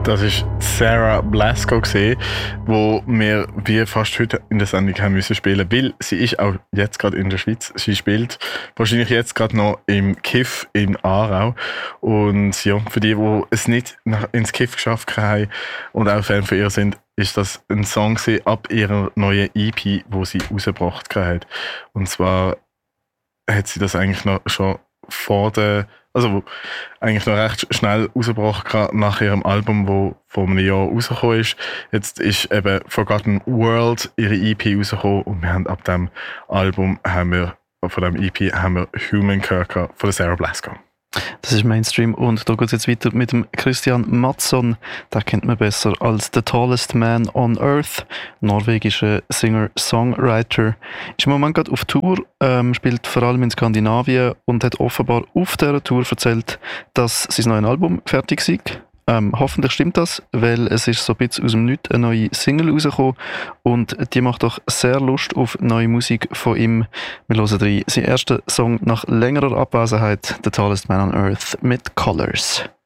Das war Sarah Blasko, wo wir wie fast heute in der Sendung haben müssen spielen, weil sie ist auch jetzt gerade in der Schweiz. Sie spielt wahrscheinlich jetzt gerade noch im Kiff in Aarau. Und ja, für die es nicht ins Kiff geschafft haben und auch Fan von ihr sind, ist das ein Song ab ihrer neuen EP, wo sie rausgebracht hat. Und zwar hat sie das eigentlich noch schon eigentlich noch recht schnell rausgebracht nach ihrem Album, das vor einem Jahr rausgekommen ist. Jetzt ist eben Forgotten World ihre EP rausgekommen und wir haben ab dem Album von dem EP haben wir Human Kirker von der Sarah Blasko. Das ist Mainstream und da geht es jetzt weiter mit dem Christian Mattsson. Den kennt man besser als The Tallest Man on Earth, norwegischer Singer-Songwriter. Ist im Moment gerade auf Tour, spielt vor allem in Skandinavien und hat offenbar auf dieser Tour erzählt, dass sein neues Album fertig sei. Hoffentlich stimmt das, weil es ist so ein bisschen aus dem Nichts eine neue Single rausgekommen und die macht doch sehr Lust auf neue Musik von ihm. Wir hören rein. Sein erster Song nach längerer Abwesenheit, The Tallest Man on Earth mit Colors.